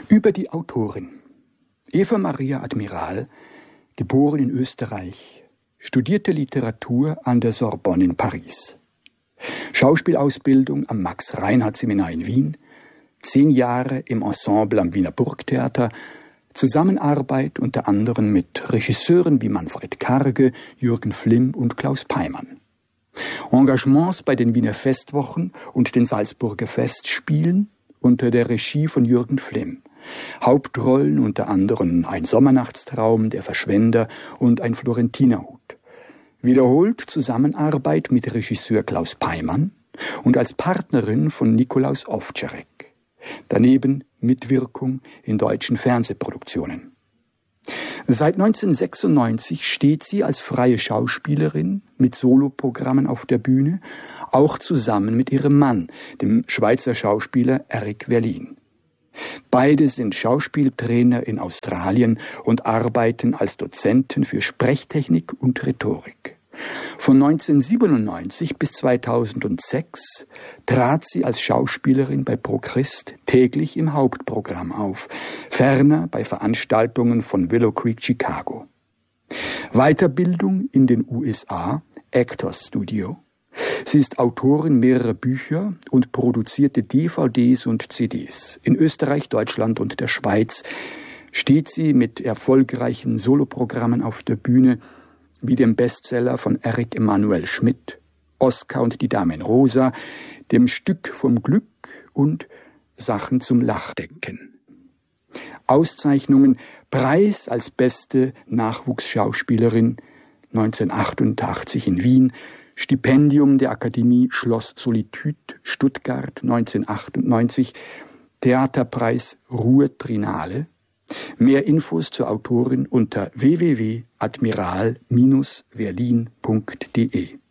Über die Autorin. Eva Maria Admiral, geboren in Österreich, studierte Literatur an der Sorbonne in Paris. Schauspielausbildung am Max-Reinhardt-Seminar in Wien, 10 Jahre im Ensemble am Wiener Burgtheater, Zusammenarbeit unter anderem mit Regisseuren wie Manfred Karge, Jürgen Flimm und Klaus Peimann. Engagements bei den Wiener Festwochen und den Salzburger Festspielen unter der Regie von Jürgen Flimm. Hauptrollen unter anderem Ein Sommernachtstraum, Der Verschwender und Ein Florentinerhut. Wiederholt Zusammenarbeit mit Regisseur Klaus Peimann und als Partnerin von Nikolaus Ovtcharek. Daneben Mitwirkung in deutschen Fernsehproduktionen. Seit 1996 steht sie als freie Schauspielerin mit Soloprogrammen auf der Bühne, auch zusammen mit ihrem Mann, dem Schweizer Schauspieler Eric Werlin. Beide sind Schauspieltrainer in Australien und arbeiten als Dozenten für Sprechtechnik und Rhetorik. Von 1997 bis 2006 trat sie als Schauspielerin bei ProChrist täglich im Hauptprogramm auf, ferner bei Veranstaltungen von Willow Creek Chicago. Weiterbildung in den USA, Actors Studio. Sie ist Autorin mehrerer Bücher und produzierte DVDs und CDs. In Österreich, Deutschland und der Schweiz steht sie mit erfolgreichen Soloprogrammen auf der Bühne, wie dem Bestseller von Eric Emanuel Schmidt, Oskar und die Dame in Rosa, dem Stück vom Glück und Sachen zum Lachdenken. Auszeichnungen: Preis als beste Nachwuchsschauspielerin 1988 in Wien, Stipendium der Akademie Schloss Solitude Stuttgart 1998, Theaterpreis Ruhr Trinale. Mehr Infos zur Autorin unter www.admiral-verlin.de